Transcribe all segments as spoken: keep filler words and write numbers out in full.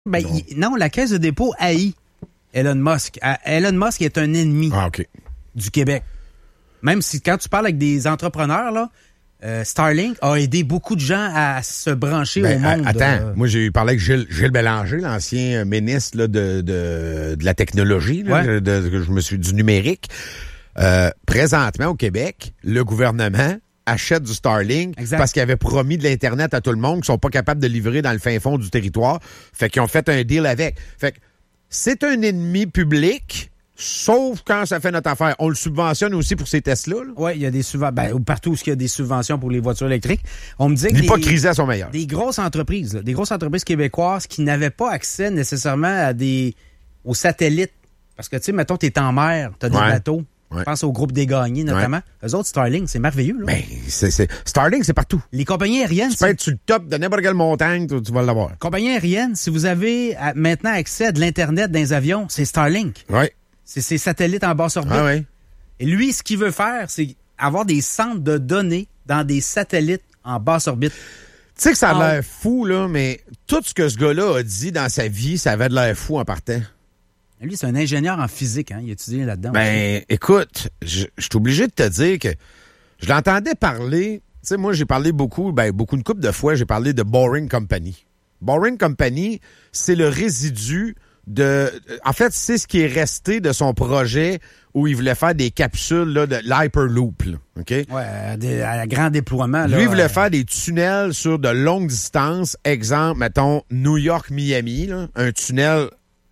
Ben, non. Il, non, la Caisse de dépôt haït Elon Musk. Elon Musk est un ennemi ah, okay. du Québec. Même si quand tu parles avec des entrepreneurs, là, euh, Starlink a aidé beaucoup de gens à se brancher ben, au monde. Attends, euh... moi j'ai parlé avec Gilles, Gilles Bélanger, l'ancien ministre là, de, de, de la technologie, là, ouais. de, de, je me suis du numérique. Euh, présentement au Québec, le gouvernement achète du Starlink exact. Parce qu'ils avaient promis de l'Internet à tout le monde, qui sont pas capables de livrer dans le fin fond du territoire. Fait qu'ils ont fait un deal avec. Fait que c'est un ennemi public, sauf quand ça fait notre affaire. On le subventionne aussi pour ces tests-là. Oui, il y a des subventions. Ben, partout où il y a des subventions pour les voitures électriques. On me dit que l'hypocrisie à son meilleur. Des grosses entreprises, là, des grosses entreprises québécoises qui n'avaient pas accès nécessairement à des aux satellites. Parce que, tu sais, mettons, t'es en mer, t'as des ouais. bateaux. Ouais. Je pense au groupe des gagnés, notamment. Ouais. Eux autres, Starlink, c'est merveilleux. Là. Ben, c'est, c'est... Starlink, c'est partout. Les compagnies aériennes... Tu peux être sur le top de n'importe quelle montagne, tu, tu vas l'avoir. Compagnies aériennes, si vous avez à, maintenant accès à de l'Internet dans les avions, c'est Starlink. Oui. C'est ces satellites en basse orbite. Ah oui. Et lui, ce qu'il veut faire, c'est avoir des centres de données dans des satellites en basse orbite. Tu sais que ça a en... l'air fou, là, mais tout ce que ce gars-là a dit dans sa vie, ça avait de l'air fou en partant. Lui, c'est un ingénieur en physique, hein? Il a étudié là-dedans. Ben, aussi. Écoute, je suis obligé de te dire que je l'entendais parler. Tu sais, moi, j'ai parlé beaucoup, ben, beaucoup une couple de fois, j'ai parlé de Boring Company. Boring Company, c'est le résidu de... En fait, c'est ce qui est resté de son projet où il voulait faire des capsules, là, de l'Hyperloop, là, OK? Ouais, des, à grand déploiement, là. Lui, il voulait euh... faire des tunnels sur de longues distances. Exemple, mettons, New York-Miami, là, un tunnel...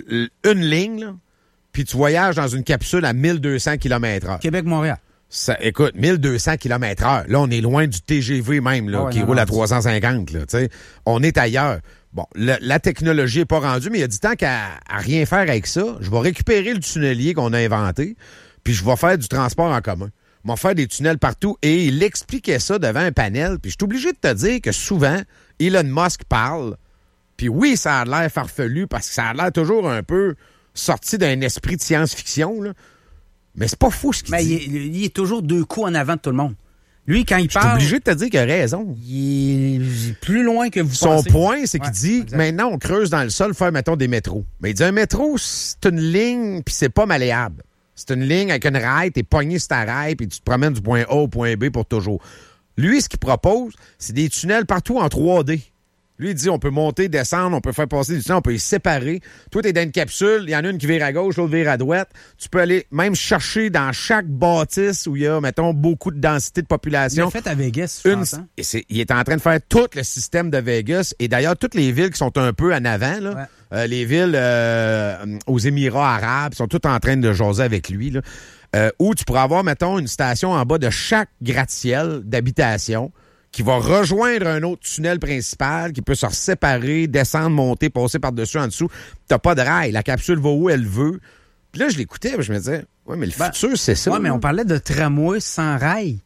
une ligne, là, puis tu voyages dans une capsule à mille deux cents kilomètres heure. Québec-Montréal. Ça, écoute, mille deux cents kilomètres heure. Là, on est loin du T G V même, là, oh, qui non, roule non, à trois cent cinquante. Là, t'sais. On est ailleurs. Bon, le, la technologie n'est pas rendue, mais il y a du temps qu'à à rien faire avec ça. Je vais récupérer le tunnelier qu'on a inventé, puis je vais faire du transport en commun. Je vais faire des tunnels partout. Et il expliquait ça devant un panel. Puis je suis obligé de te dire que souvent, Elon Musk parle. Puis oui, ça a l'air farfelu parce que ça a l'air toujours un peu sorti d'un esprit de science-fiction, là. Mais c'est pas fou ce qu'il mais dit. Il est, il est toujours deux coups en avant de tout le monde. Lui, quand il parle... Je suis obligé de te dire qu'il a raison. Il est plus loin que vous Son pensez. Son point, c'est qu'il ouais, dit que maintenant, on creuse dans le sol, faire, mettons, des métros. Mais il dit, un métro, c'est une ligne, puis c'est pas malléable. C'est une ligne avec une raille, t'es pogné sur ta raille, puis tu te promènes du point A au point B pour toujours. Lui, ce qu'il propose, c'est des tunnels partout en trois D. Lui, il dit, on peut monter, descendre, on peut faire passer du tunnel, on peut les séparer. Toi, t'es dans une capsule, il y en a une qui vire à gauche, l'autre vire à droite. Tu peux aller même chercher dans chaque bâtisse où il y a, mettons, beaucoup de densité de population. Il l'a fait à Vegas, je une, pense, hein? et c'est, il est en train de faire tout le système de Vegas. Et d'ailleurs, toutes les villes qui sont un peu en avant, là, ouais. euh, les villes euh, aux Émirats arabes sont toutes en train de jaser avec lui, là, euh, où tu pourras avoir, mettons, une station en bas de chaque gratte-ciel d'habitation qui va rejoindre un autre tunnel principal, qui peut se séparer, descendre, monter, passer par-dessus, en dessous. T'as pas de rail. La capsule va où elle veut. Puis là, je l'écoutais, je me disais, ouais, mais le ben, futur, c'est ça. Ouais, là. Mais on parlait de tramway sans rail.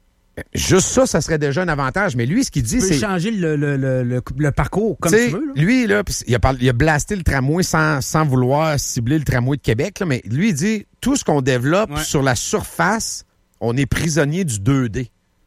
Juste ça, ça serait déjà un avantage. Mais lui, ce qu'il dit, tu peux c'est... changer le, le, le, le, le parcours comme t'sais, tu veux. Là. Lui, là, il a, parlé, il a blasté le tramway sans, sans vouloir cibler le tramway de Québec. Là, mais lui, il dit, tout ce qu'on développe ouais. sur la surface, on est prisonnier du deux D.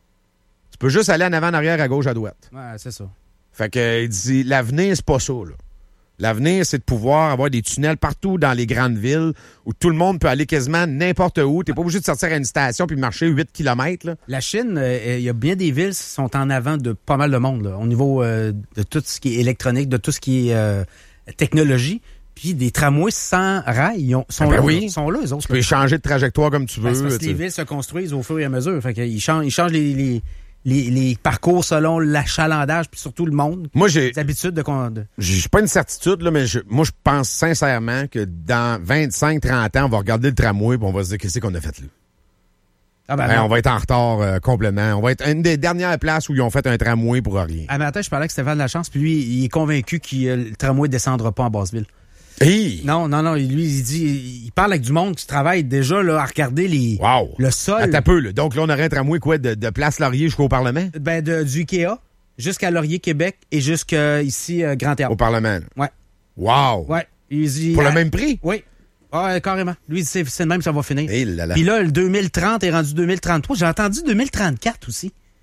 Tu peux juste aller en avant, en arrière, à gauche, à droite. Ouais, c'est ça. Fait que, il dit, l'avenir, c'est pas ça, là. L'avenir, c'est de pouvoir avoir des tunnels partout dans les grandes villes où tout le monde peut aller quasiment n'importe où. T'es pas obligé de sortir à une station puis marcher huit kilomètres, là. La Chine, il euh, y a bien des villes qui sont en avant de pas mal de monde, là, au niveau euh, de tout ce qui est électronique, de tout ce qui est euh, technologie. Puis des tramways sans rail, ils ont, sont, ben là, oui. sont là, eux autres. Tu peux changer de trajectoire comme tu veux. Ben, c'est parce que les villes se construisent au fur et à mesure. Fait qu'ils changent, ils changent les... les Les, les parcours selon l'achalandage puis surtout le monde. Moi, j'ai les habitudes de... de... J'ai pas une certitude, là, mais je, moi, je pense sincèrement que dans vingt-cinq trente ans, on va regarder le tramway et on va se dire qu'est-ce qu'on a fait là. Ah ben, ben, on va être en retard euh, complètement. On va être une des dernières places où ils ont fait un tramway pour rien. À matin, je parlais avec Stéphane Lachance, puis lui, il est convaincu que euh, le tramway ne descendra pas en Basse-Ville. Hey. Non, non, non. Lui, il dit, il parle avec du monde qui travaille déjà là, à regarder les, wow. le sol. Attends un peu, là. Donc là, on aurait un tramway quoi, de, de Place Laurier jusqu'au Parlement? Ben, de, du Ikea jusqu'à Laurier, Québec et jusqu'à ici, euh, Grand Théâtre. Au Parlement? Là. Ouais. Wow! Ouais. Il dit, pour euh, le même prix? Oui. Ah, carrément. Lui, c'est, c'est le même, ça va finir. Hey là là. Puis là, le deux mille trente est rendu deux mille trente-trois. J'ai entendu deux mille trente-quatre aussi.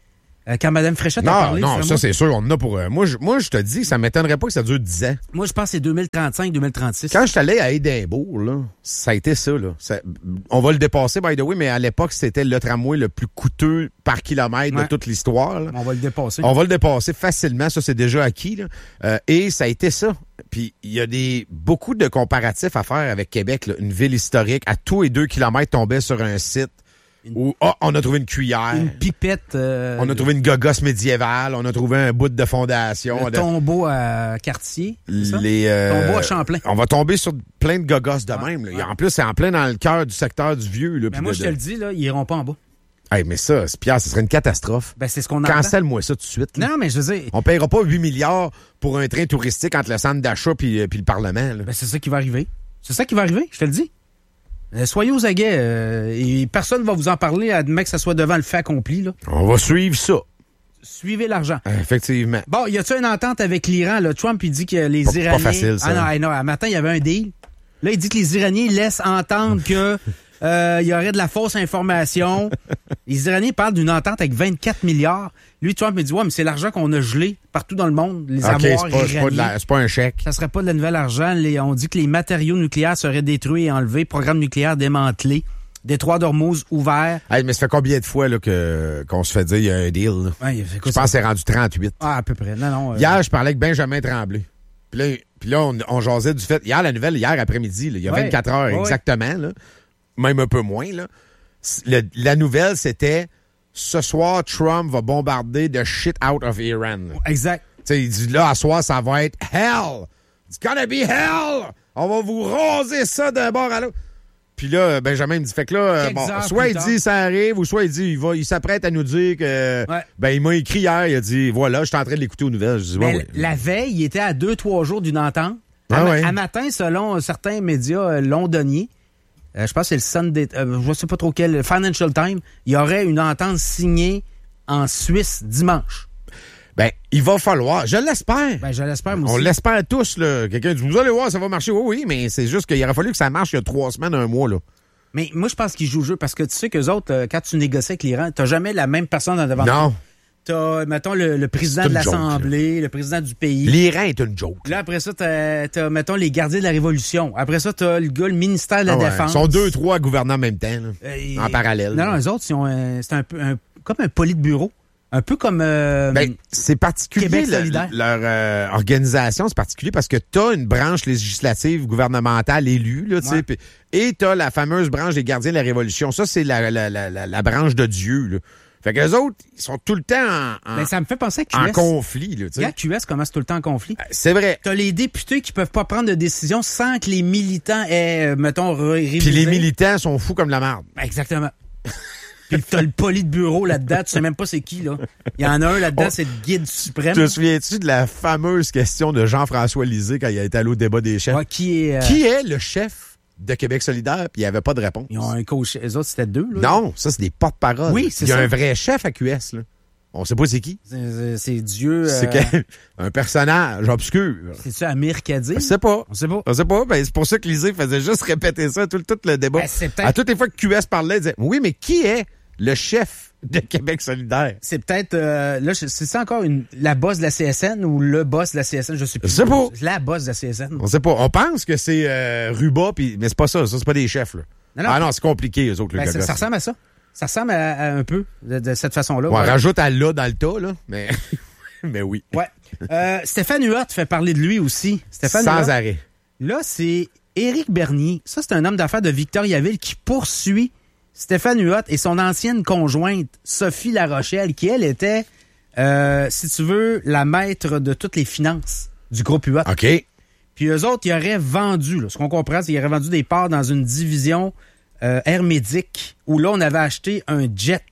Euh, quand Mme Fréchette non, a parlé... Non, ça, moi, c'est sûr, on en a pour... Euh, moi, je, moi, je te dis, ça m'étonnerait pas que ça dure dix ans. Moi, je pense que c'est deux mille trente-cinq deux mille trente-six. Quand je suis allé à Édimbourg, là, ça a été ça, là. Ça, on va le dépasser, by the way, mais à l'époque, c'était le tramway le plus coûteux par kilomètre ouais. de toute l'histoire. Là. On va le dépasser. On va le dépasser facilement, ça, c'est déjà acquis. Là. Euh, et ça a été ça. Puis, il y a des beaucoup de comparatifs à faire avec Québec, là. Une ville historique. À tous les deux kilomètres, tombait sur un site. Une... Où, oh, on a trouvé une cuillère. Une pipette. Euh, on a trouvé une gogosse médiévale. On a trouvé un bout de fondation. Le tombeau à Cartier. C'est les euh, tombeau à Champlain. On va tomber sur plein de gogosses de ouais, même. Là. Ouais. En plus, c'est en plein dans le cœur du secteur du Vieux. Là, mais moi, de, je te le dis, là, ils iront pas en bas. Hey, mais ça, Pierre, ce serait une catastrophe. Ben, c'est ce qu'on a. Cancelle-moi ça tout de suite. Là. Non, mais je veux dire... On paiera pas huit milliards pour un train touristique entre le centre d'achat puis, puis le Parlement. Là. Ben, c'est ça qui va arriver. C'est ça qui va arriver, je te le dis. Soyez aux aguets. Euh, et personne ne va vous en parler, admet que ça soit devant le fait accompli. Là. On va suivre ça. Suivez l'argent. Effectivement. Bon, y a-tu une entente avec l'Iran? Là? Trump, il dit que les pas, Iraniens... Pas facile, ça. Ah non, non, à matin, il y avait un deal. Là, il dit que les Iraniens laissent entendre que euh, il y aurait de la fausse information. Les Iraniens parlent d'une entente avec vingt-quatre milliards. Lui, Trump, me dit, ouais, mais c'est l'argent qu'on a gelé partout dans le monde, les okay, avoirs c'est pas, iraniens. C'est pas, la, c'est pas un chèque. Ça serait pas de la nouvel argent. Les, on dit que les matériaux nucléaires seraient détruits et enlevés, programme nucléaire démantelé. Détroit d'Ormuz ouvert. Hey, mais ça fait combien de fois là, que, qu'on se fait dire qu'il y a un deal? Ouais, je pense que c'est rendu trente-huit. Ah, à peu près. Non, non. Euh... Hier, je parlais avec Benjamin Tremblay. Puis là, puis là on, on jasait du fait... Hier, la nouvelle, hier après-midi, là, il y a ouais, vingt-quatre heures ouais, exactement, là, même un peu moins. Là. Le, la nouvelle, c'était « Ce soir, Trump va bombarder the shit out of Iran. » Exact. T'sais, il dit là, à soir, ça va être « Hell! It's gonna be hell! On va vous raser ça d'un bord à l'autre. » Puis là, Benjamin me dit, fait que là, bon, soit il dit ça arrive, ou soit il dit, il va, il s'apprête à nous dire que, ouais. ben, il m'a écrit hier, il a dit, voilà, je suis en train de l'écouter aux nouvelles. Je dis, ouais, ouais. La veille, il était à deux, trois jours d'une entente. Ah, à, ouais. à matin, selon certains médias euh, londoniens, euh, je pense que c'est le Sunday, euh, je sais pas trop quel, Financial Times, il y aurait une entente signée en Suisse dimanche. Ben, il va falloir. Je l'espère. Ben, je l'espère, moi aussi. On l'espère tous, là. Quelqu'un dit, vous allez voir, ça va marcher. Oui, oui, mais c'est juste qu'il aurait fallu que ça marche il y a trois semaines, un mois, là. Mais moi, je pense qu'ils jouent le jeu parce que tu sais qu'eux autres, euh, quand tu négocies avec l'Iran, t'as jamais la même personne en devant. Non. T'as, mettons, le, le président de l'Assemblée, joke, le président du pays. L'Iran est une joke. Là, après ça, t'as, t'as, mettons, les gardiens de la Révolution. Après ça, t'as le gars, le ministère de la ah ouais. Défense. Ils sont deux, trois gouvernants en même temps, là, euh, en parallèle. Non, non, les autres, ils ont, euh, c'est un peu un, comme un politburo. Un peu comme euh, ben, c'est particulier Québec le, solidaire. Leur euh, organisation, c'est particulier parce que t'as une branche législative gouvernementale élue, là, tu sais, ouais. et t'as la fameuse branche des gardiens de la Révolution. Ça, c'est la, la, la, la, la branche de Dieu, là. Fait que les autres, ils sont tout le temps en, en, ben, ça me fait penser à Q S. En conflit, là, tu sais. Regarde, Q S commence tout le temps en conflit. C'est vrai. T'as les députés qui peuvent pas prendre de décision sans que les militants aient, mettons, révisé. Puis les militants sont fous comme la merde. Ben, exactement. Puis t'as le poli de bureau là-dedans, tu sais même pas c'est qui, là. Il y en a un là-dedans, oh, c'est le guide suprême. Te souviens-tu de la fameuse question de Jean-François Lisée quand il a été allé au débat des chefs? Ouais, qui est... Euh... Qui est le chef de Québec solidaire? Puis il n'y avait pas de réponse. Ils ont un coach. Les autres, c'était deux, là. Non, ça, c'est des porte-paroles. Oui, c'est ça. Il y a ça. Un vrai chef à Q S, là. On sait pas c'est qui. C'est, c'est Dieu. C'est euh... un personnage obscur. C'est-tu Amir Kadir? On sait pas. On sait pas. On sait pas. Ben, c'est pour ça que Lisée faisait juste répéter ça tout, tout le débat. Ben, à toutes les fois que Q S parlait, il disait, oui, mais qui est le chef de Québec solidaire? C'est peut-être, euh, là, c'est ça encore une, la boss de la C S N ou le boss de la C S N, je sais plus. Je sais pas. La boss de la C S N. On sait pas. On pense que c'est euh, Ruba, pis, mais c'est pas ça. Ça, c'est pas des chefs, là. Non, non. Ah non, c'est compliqué, eux autres, le ben, gars. Ça, ça ressemble à ça. Ça ressemble à, à un peu de, de cette façon-là. Ouais, ouais. Rajoute à là dans le tas, là. Mais, mais oui. Ouais. Euh, Stéphane Huot fait parler de lui aussi. Stéphane Sans Huot. arrêt. Là, c'est Éric Bernier. Ça, c'est un homme d'affaires de Victoriaville qui poursuit Stéphane Huot et son ancienne conjointe, Sophie Larochelle, qui, elle, était, euh, si tu veux, la maître de toutes les finances du groupe Huot. OK. Puis eux autres, ils auraient vendu, là, ce qu'on comprend, c'est qu'ils auraient vendu des parts dans une division euh, Air Médic, où là, on avait acheté un jet.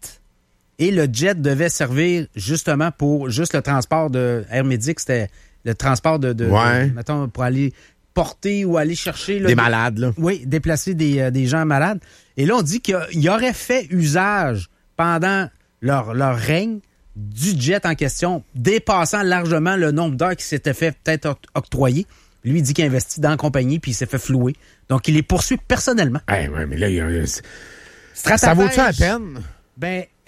Et le jet devait servir justement pour juste le transport de Air Médic, c'était le transport de, de, ouais. de mettons, pour aller porter ou aller chercher... Là, des malades, là. Oui, déplacer des, euh, des gens malades. Et là, on dit qu'il aurait fait usage pendant leur, leur règne du jet en question, dépassant largement le nombre d'heures qui s'était fait peut-être octroyer. Lui, il dit qu'il a investi dans la compagnie puis il s'est fait flouer. Donc, il les poursuit personnellement. Hey, ouais, mais là, il y a... Stratège, ça vaut-tu la peine? Ben,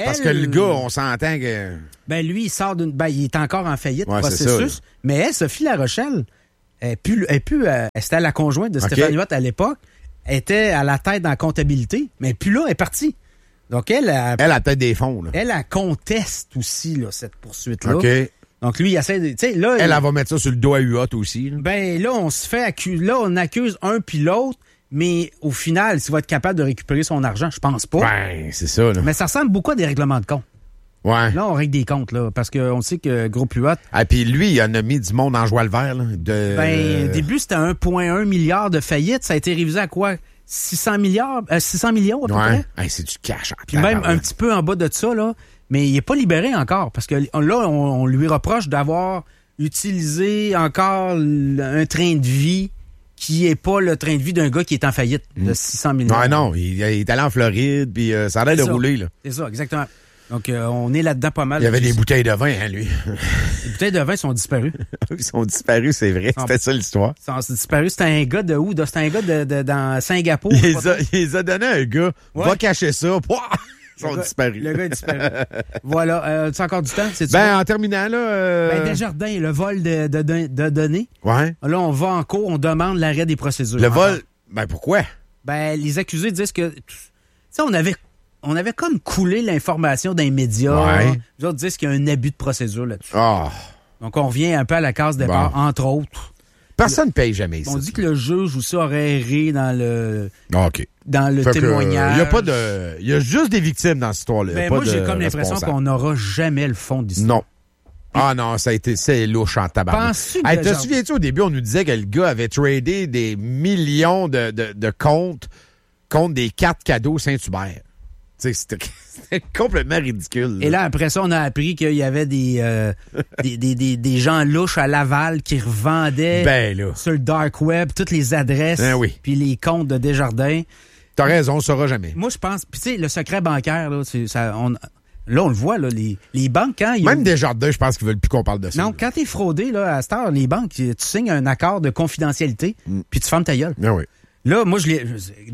Elle, Parce que le gars, on s'entend que... Ben, lui, il sort d'une... Ben, il est encore en faillite, ouais, processus. Ça, mais elle, Sophie Larochelle, elle, pu, elle, pu, euh, c'était la conjointe de okay. Stéphane Huot à l'époque. Elle était à la tête dans la comptabilité, mais puis là, elle est partie. Donc, elle... Elle, elle a peut-être des fonds, là. Elle, elle conteste aussi, là, cette poursuite-là. OK. Donc, lui, il essaie de... Là, elle, il, elle va mettre ça sur le dos à Huot aussi. Là. Ben, là, on se fait accuser... Là, on accuse un puis l'autre, mais au final, s'il va être capable de récupérer son argent, je pense pas. Ben, c'est ça, là. Mais ça ressemble beaucoup à des règlements de compte. Ouais. Là, on règle des comptes, là, parce qu'on sait que Groupe Huot... Ah, puis lui, il en a mis du monde en joie le vert, là. De... Ben, au début, c'était un virgule un milliard de faillite. Ça a été révisé à quoi? six cents milliards? Euh, six cents millions, à peu ouais. près? Hey, c'est du cash. Puis même un petit peu en bas de ça, là. Mais il n'est pas libéré encore, parce que là, on, on lui reproche d'avoir utilisé encore un train de vie qui n'est pas le train de vie d'un gars qui est en faillite de six cents millions. Non, non, il, il est allé en Floride, puis euh, ça a l'air de rouler, là. C'est ça, exactement. Donc, euh, on est là-dedans pas mal. Il y avait des bouteilles de vin, hein, lui. Les bouteilles de vin sont disparues. Ils sont disparus, c'est vrai. C'était ça l'histoire. Ils sont disparus. C'était un gars de où? C'était un gars de, de, dans Singapour. Il les a, il les a donné à un gars. Ouais. Va cacher ça. Pouah! Ils sont le gars, disparus. Le gars est disparu. Voilà. Euh, tu as encore du temps? C'est ben, en terminant, là... Euh... Ben, Desjardins, le vol de, de, de, de données. Ouais. Là, on va en cours, on demande l'arrêt des procédures. Le vol... Ben, pourquoi? Ben, les accusés disent que... Tu sais, on avait... On avait comme coulé l'information d'un média. Ouais. Les autres disent qu'il y a un abus de procédure là-dessus. Oh. Donc, on revient un peu à la case départ, bon. entre autres. Personne ne paye jamais On ça. dit que le juge aussi aurait erré dans le, OK. dans le fait témoignage. Il y a pas de, il y a juste des victimes dans cette histoire-là. Ben pas moi, de j'ai comme l'impression qu'on n'aura jamais le fond d'histoire. Non. Ah non, ça a été, c'est louche en tabac. Penses-tu que hey, te genre... souviens-tu, au début, on nous disait que le gars avait tradé des millions de, de, de comptes contre des cartes cadeaux Saint-Hubert. C'était, c'était complètement ridicule. Là. Et là, après ça, on a appris qu'il y avait des, euh, des, des, des, des gens louches à Laval qui revendaient ben, là. sur le dark web toutes les adresses ben oui. puis les comptes de Desjardins. T'as raison, on ne saura jamais. Moi, je pense... Puis tu sais, le secret bancaire, là, c'est, ça, on, là, on le voit, là, les, les banques... Quand Même ont... Desjardins, je pense qu'ils veulent plus qu'on parle de ça. Non, là. quand t'es fraudé, là, à cette heure, les banques, tu signes un accord de confidentialité mm. puis tu fermes ta gueule. Ben oui. Là, moi, je l'ai,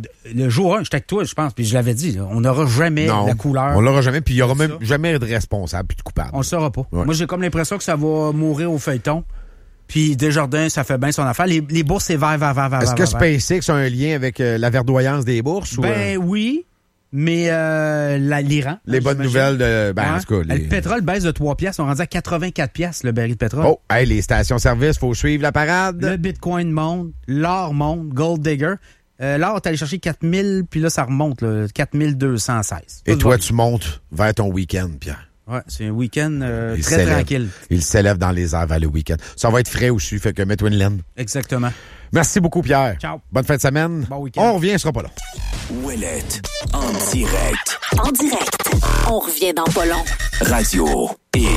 le jour un, j'étais avec toi, je pense, puis je l'avais dit, là, on n'aura jamais non, la couleur. On l'aura jamais, puis il n'y aura même ça. Jamais de responsable puis de coupable. On le saura pas. Ouais. Moi, j'ai comme l'impression que ça va mourir au feuilleton. Puis Desjardins, ça fait bien son affaire. Les, les bourses, c'est vert, vert, vert, vert. Est-ce vert, que vert. SpaceX a un lien avec euh, la verdoyance des bourses? Ben ou, euh... oui. Mais euh, la, l'Iran. Les bonnes nouvelles de. Ben, hein? en tout cas. Les... Le pétrole baisse de trois piastres. On est rendu à quatre-vingt-quatre piastres le baril de pétrole. Oh, hey, les stations-service, faut suivre la parade. Le bitcoin monte, l'or monte, gold digger. Euh, l'or, t'es allé chercher quatre mille, puis là, ça remonte, là, quatre mille deux cent seize. Et toi, tu montes vers ton week-end, Pierre. Ouais, c'est un week-end euh, très s'élève. tranquille. Il s'élève dans les airs vers le week-end. Ça va être frais aussi, fait que mets-toi une laine. Exactement. Merci beaucoup, Pierre. Ciao. Bonne fin de semaine. Bon week-end. On revient, ce sera pas long. Ouellette, en direct. En direct. On revient dans pas long. Radio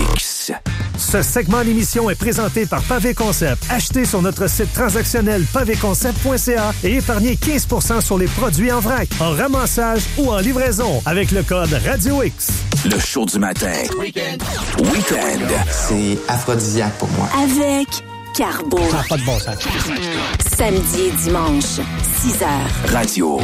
X. Ce segment d'émission est présenté par Pavé Concept. Achetez sur notre site transactionnel pavé concept point c a et épargnez quinze pour cent sur les produits en vrac, en ramassage ou en livraison avec le code Radio X. Le show du matin. Week-end. Week-end. C'est aphrodisiaque pour moi. Avec Carbo. Ça n'a pas de bon sens. Samedi et dimanche, six heures. Radio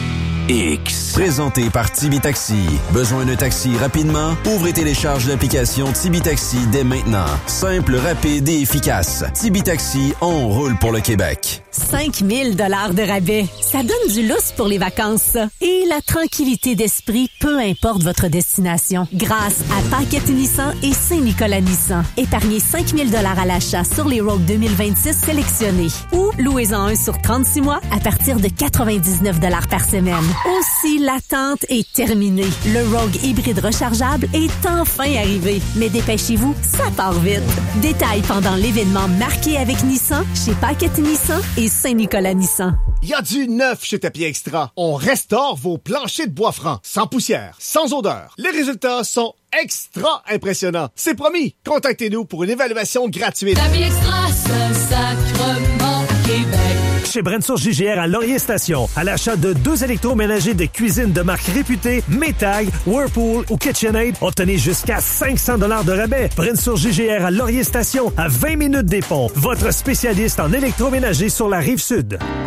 X. Présenté par Tibi Taxi. Besoin d'un taxi rapidement? Ouvrez et télécharge l'application Tibi Taxi dès maintenant. Simple, rapide et efficace. Tibi Taxi, on roule pour le Québec. cinq mille dollars de rabais. Ça donne du lousse pour les vacances, ça. Et la tranquillité d'esprit, peu importe votre destination. Grâce à Paquette Nissan et Saint-Nicolas Nissan. Épargnez cinq mille dollars à l'achat sur les Rogue deux mille vingt-six sélectionnés. Ou louez-en un sur trente-six mois à partir de quatre-vingt-dix-neuf dollars par semaine. Aussi, l'attente est terminée. Le Rogue hybride rechargeable est enfin arrivé. Mais dépêchez-vous, ça part vite. Détails pendant l'événement marqué avec Nissan chez Paquette Nissan et Saint-Nicolas Nissan. Il y a du neuf chez Tapis Extra. On restaure vos planchers de bois franc, sans poussière, sans odeur. Les résultats sont extra impressionnants. C'est promis. Contactez-nous pour une évaluation gratuite. Tapis Extra, Saint-Sacrement, Québec. Chez Brensource J G R à Laurier Station, à l'achat de deux électroménagers de cuisine de marque réputée, Maytag, Whirlpool ou KitchenAid, obtenez jusqu'à cinq cents dollars de rabais. Brensource J G R à Laurier Station, à vingt minutes des ponts. Votre spécialiste en électroménager sur la Rive-Sud.